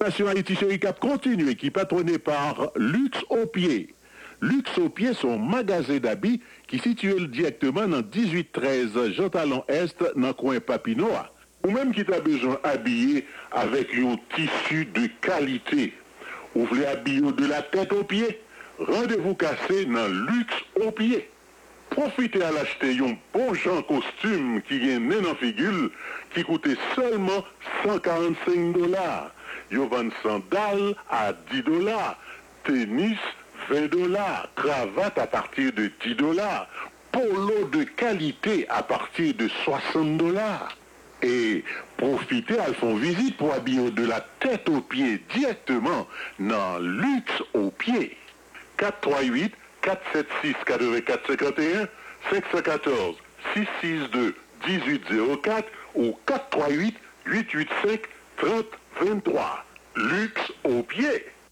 Nation Haïti Chéri Cap continue, qui est patronné par Luxe au Pied. Luxe au Pied, son magasin d'habits qui situé directement dans 1813 Jean Talon Est, dans le coin Papinoa. Ou même qui t'a besoin habillé avec un tissu de qualité. Vous voulez habiller de la tête aux pieds? Rendez-vous cassé dans Luxe au Pied. Profitez à l'acheter un bon genre costume qui est né en figure qui coûtait seulement $145. Yo vend sandales à $10, tennis $20, cravate à partir de $10, polo de qualité à partir de $60. Et profitez à faire visite pour habiller de la tête aux pieds directement dans Luxe au Pied. 438 476 8451 514 662 1804 ou 438 885 3023. Luxe au Pied.